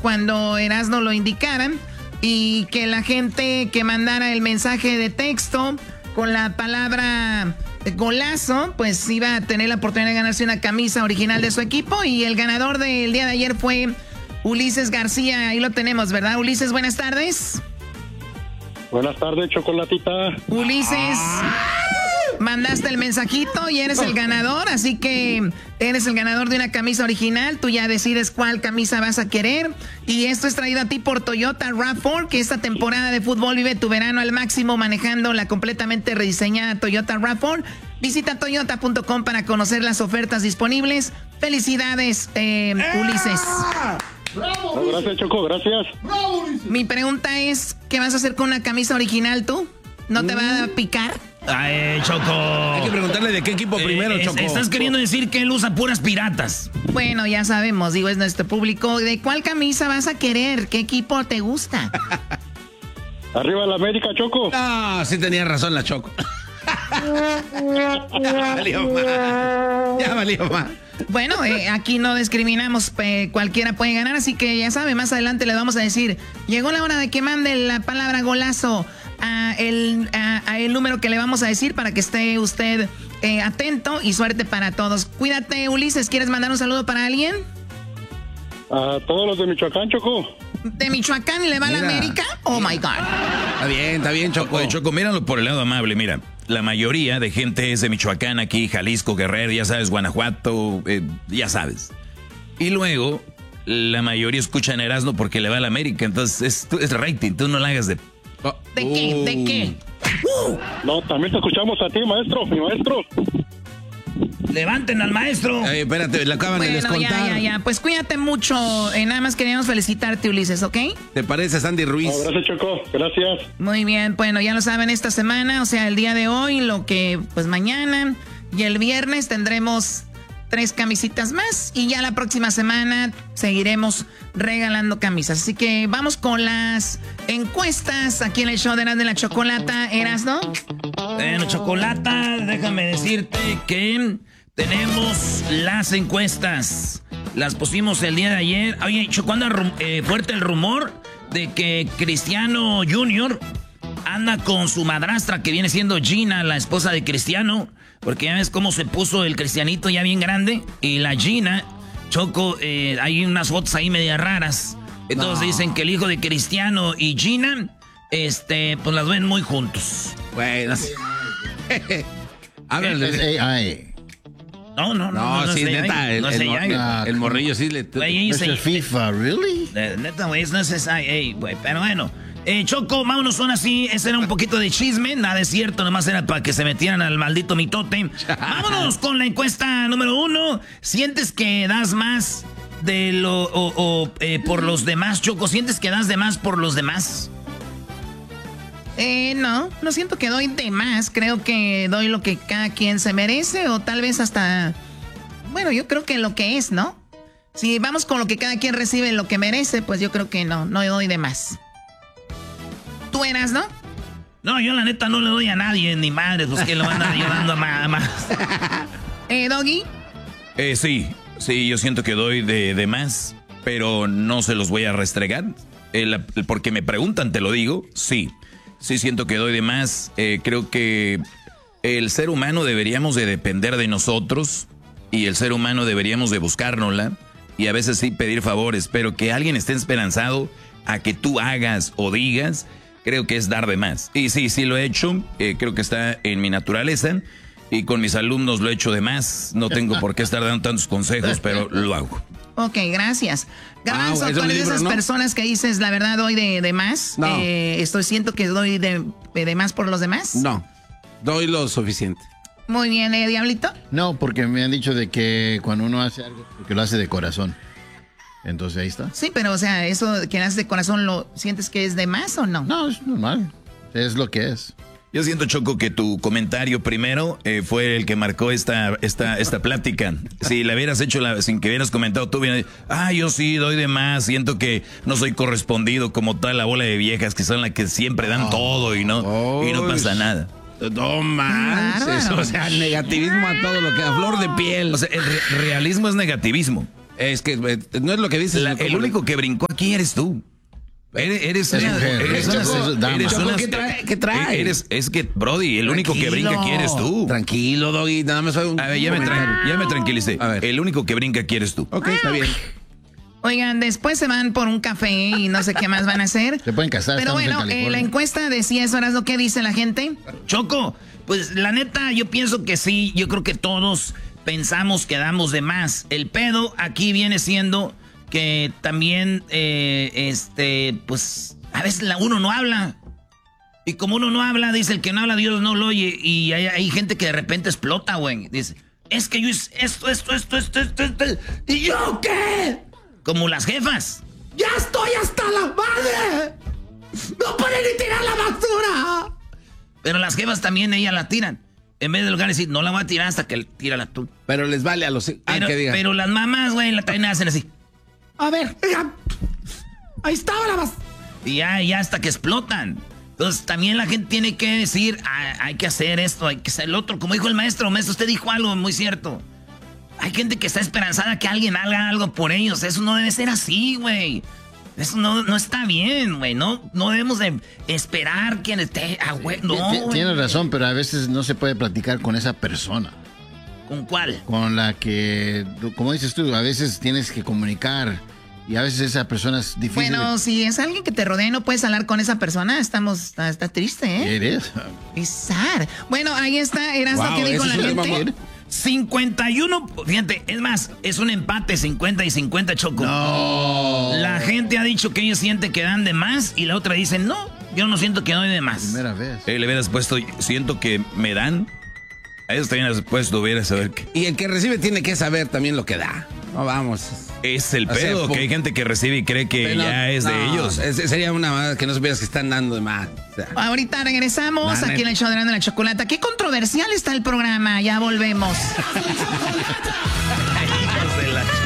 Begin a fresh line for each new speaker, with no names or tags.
cuando Erasmo lo indicara y que la gente que mandara el mensaje de texto con la palabra golazo, pues iba a tener la oportunidad de ganarse una camisa original de su equipo. Y el ganador del día de ayer fue Ulises García. Ahí lo tenemos, ¿verdad, Ulises? Buenas tardes.
Buenas tardes, Chocolatita.
Ulises, mandaste el mensajito y eres el ganador, así que eres el ganador de una camisa original. Tú ya decides cuál camisa vas a querer. Y esto es traído a ti por Toyota RAV4, que esta temporada de fútbol vive tu verano al máximo manejando la completamente rediseñada Toyota RAV4. Visita toyota.com para conocer las ofertas disponibles. Felicidades, Ulises.
¡Bravo! No, gracias, Choco, gracias.
¡Bravo, Ulises! Mi pregunta es, ¿qué vas a hacer con una camisa original tú? ¿No te va a picar?
Ay, Choco. Hay que preguntarle de qué equipo primero, Choco. Estás queriendo decir que él usa puras piratas.
Bueno, ya sabemos, digo, es nuestro público. ¿De cuál camisa vas a querer? ¿Qué equipo te gusta?
Arriba la América, Choco.
Ah, sí tenía razón la Choco. Ya valió más.
Bueno, aquí no discriminamos, cualquiera puede ganar, así que ya sabe, más adelante le vamos a decir, llegó la hora de que mande la palabra golazo a el número que le vamos a decir para que esté usted atento y suerte para todos. Cuídate, Ulises, ¿quieres mandar un saludo para alguien?
A todos los de Michoacán, Choco.
¿De Michoacán y le va a la América? Oh my God.
Está bien, Choco. Choco, míralo por el lado amable, mira. La mayoría de gente es de Michoacán, aquí, Jalisco, Guerrero, ya sabes, Guanajuato, ya sabes. Y luego, la mayoría escuchan Erasmo porque le va a la América, entonces es rating, tú no la hagas de...
¿De qué? ¿De qué?
No, también te escuchamos a ti, maestro, mi maestro.
¡Levanten al maestro! Espérate, le acaban de descontar.
Ya. Pues cuídate mucho. Nada más queríamos felicitarte, Ulises, ¿ok?
¿Te parece, Sandy Ruiz?
No, gracias, Choco. Gracias.
Muy bien, bueno, ya lo saben, esta semana, o sea, el día de hoy, lo que, pues mañana y el viernes tendremos 3 camisitas más y ya la próxima semana seguiremos regalando camisas. Así que vamos con las encuestas aquí en el show de Erasmo de la Chocolata. ¿Erasmo?
Bueno, Chocolata, déjame decirte que tenemos las encuestas. Las pusimos el día de ayer. Oye, Choco, anda fuerte el rumor de que Cristiano Jr. anda con su madrastra, que viene siendo Gina, la esposa de Cristiano. Porque ya ves cómo se puso el Cristianito ya bien grande. Y la Gina, Choco, hay unas fotos ahí media raras. Entonces dicen que el hijo de Cristiano y Gina, pues las ven muy juntos. Bueno, háblale. No, sí, neta, el morrillo sí le...
¿Es el FIFA, really?
Neta, güey, no es AI, güey, pero bueno. Choco, vámonos son así, ese era un poquito de chisme, nada es cierto, nomás era para que se metieran al maldito mitote. Vámonos con la encuesta número 1. ¿Sientes que das más de por los demás, Choco? ¿Sientes que das de más por los demás?
No siento que doy de más, creo que doy lo que cada quien se merece o tal vez hasta, bueno, yo creo que lo que es, ¿no? Si vamos con lo que cada quien recibe lo que merece, pues yo creo que no doy de más. ¿Tú eras, no?
No, yo la neta no le doy a nadie, ni madre, pues que lo van a ayudando a más.
¿Doggy?
Sí, yo siento que doy de más, pero no se los voy a restregar. Porque me preguntan, te lo digo, sí siento que doy de más. Creo que el ser humano deberíamos de depender de nosotros y el ser humano deberíamos de buscárnosla y a veces sí pedir favores, pero que alguien esté esperanzado a que tú hagas o digas, creo que es dar de más. Y sí lo he hecho, creo que está en mi naturaleza y con mis alumnos lo he hecho de más. No tengo por qué estar dando tantos consejos, pero lo hago.
Ok, gracias. Garbanzo, ¿tú eres de esas personas que dices, la verdad, doy de más?
No.
Siento que doy de más por los demás.
No, doy lo suficiente.
Muy bien, Diablito.
No, porque me han dicho de que cuando uno hace algo, porque lo hace de corazón. Entonces ahí está.
Sí, pero o sea, eso que haces de corazón, ¿lo sientes que es de más o no?
No, es normal. Es lo que es.
Yo siento, Choco, que tu comentario primero fue el que marcó esta plática. Si la hubieras hecho sin que hubieras comentado tú, yo sí doy de más, siento que no soy correspondido como tal la bola de viejas que son las que siempre dan todo y no pasa nada.
No manches, o sea, negativismo a todo lo que a flor de piel.
O sea, el realismo es negativismo.
Es que no es lo que dices.
El único que brincó aquí eres tú. Eres una
¿Qué trae?
Es que, Brody, el único que brinca aquí eres tú.
Tranquilo, Doggy, nada más soy un...
A ver, ya me tranquilicé.
A ver.
El único que brinca aquí eres tú.
Ok, está bien.
Oigan, después se van por un café y no sé qué más van a hacer.
Se pueden casar.
Pero bueno, la encuesta decía eso, ¿lo que dice la gente?
Choco, pues la neta, yo pienso que sí, yo creo que todos pensamos que damos de más. El pedo aquí viene siendo que también, pues, a veces uno no habla. Y como uno no habla, dice el que no habla, Dios no lo oye. Y hay gente que de repente explota, güey. Dice, es que yo hice esto. ¿Y yo qué? Como las jefas. ¡Ya estoy hasta la madre! ¡No pueden ni tirar la basura! Pero las jefas también, ellas la tiran. En vez de lugar decir, no la voy a tirar hasta que tira la tú.
Pero les vale a los... que digan.
Pero las mamás, güey, la también hacen así. A ver, ahí estaba la basura. Y ya hasta que explotan. Entonces también la gente tiene que decir, hay que hacer esto, hay que hacer el otro. Como dijo el maestro, usted dijo algo muy cierto. Hay gente que está esperanzada que alguien haga algo por ellos. Eso no debe ser así, güey. Eso no está bien, güey. No debemos de esperar que esté... No,
Tienes razón, pero a veces no se puede platicar con esa persona.
¿Con cuál?
Con la que, como dices tú, a veces tienes que comunicar y a veces esa persona es difícil.
Bueno, si es alguien que te rodea y no puedes hablar con esa persona, está triste, ¿eh?
¿Eres?
Es sad. Bueno, ahí está, Erasmo, ¿qué dijo la gente?
51, fíjate, es más, es un empate 50 y 50, Choco.
No.
La gente ha dicho que ellos sienten que dan de más y la otra dice, no, yo no siento que doy de más.
Primera vez.
Le hubieras puesto, siento que me dan. A eso también has puesto, hubieras saber qué.
Y el que recibe tiene que saber también lo que da. No, vamos.
Es el pedo,
O sea,
que hay gente que recibe y cree que
pero
ya es de ellos.
Sería una más que no supieras que están dando de más. O sea,
Ahorita regresamos aquí en el show de la chocolata. Qué controversial está el programa, ya volvemos.
Hijos de la